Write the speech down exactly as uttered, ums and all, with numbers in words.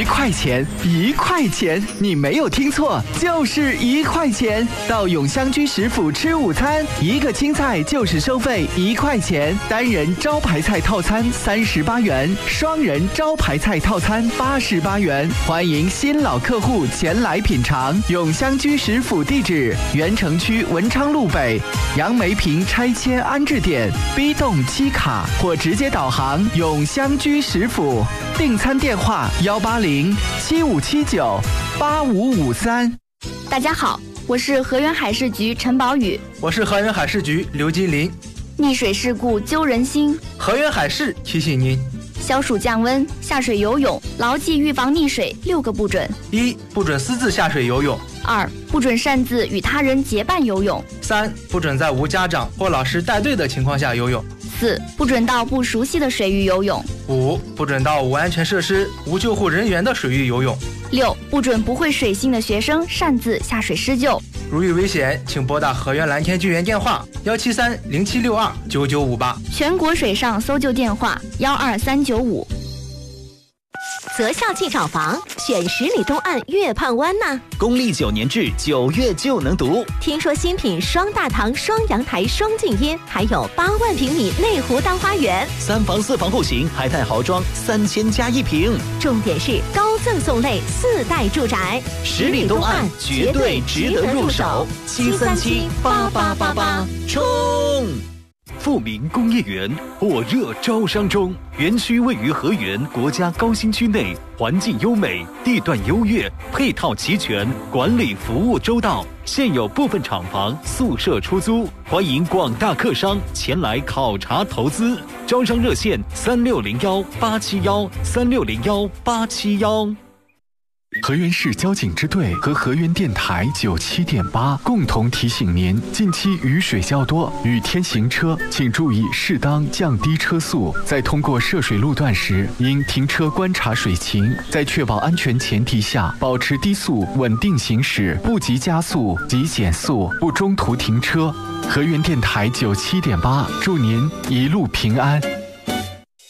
块钱，一块钱，你没有听错，就是一块钱。到永香居食府吃午餐，一个青菜就是收费一块钱，单人招牌菜套餐三十八元，双人招牌菜套餐八十八元。欢迎新老客户前来品尝。永香居食府地址：原城区文昌路北杨梅坪拆迁安置点 B 栋七卡，或直接导航永香居食府。订餐电话：幺八零七五七九八五五三。 大家好，我是河源海事局陈宝宇。 我是河源海事局刘金林。 溺水事故揪人心， 河源海事提醒您： 消暑降温，下水游泳，牢记预防溺水六个不准： 一、不准私自下水游泳； 二、不准擅自与他人结伴游泳； 三、不准在无家长或老师带队的情况下游泳； 四、不准到不熟悉的水域游泳； 五、不准到无安全设施、无救护人员的水域游泳； 六、不准不会水性的学生擅自下水施救。 如遇危险，请拨打河源蓝天救援电话幺七三零七六二九九五八， 全国水上搜救电话幺二三九五。 择校即找房，选十里东岸月畔湾呐。 公立九年制，九月就能读。 听说新品双大堂、双阳台、双静音，还有八万平米内湖大花园， 三房四房户型，海泰豪装，三千加一平。 重点是高赠送类四代住宅， 十里东岸绝对值得入手。七三七八八八八，冲！富民工业园火热招商中，园区位于河源国家高新区内，环境优美，地段优越，配套齐全，管理服务周到。现有部分厂房、宿舍出租，欢迎广大客商前来考察投资。招商热线：三六零幺八七幺三六零幺八七幺。 河源市交警支队和河源电台九七点八共同提醒您：近期雨水较多，雨天行车请注意适当降低车速，在通过涉水路段时，应停车观察水情，在确保安全前提下，保持低速稳定行驶，不急加速，急减速，不中途停车。河源电台九七点八，祝您一路平安。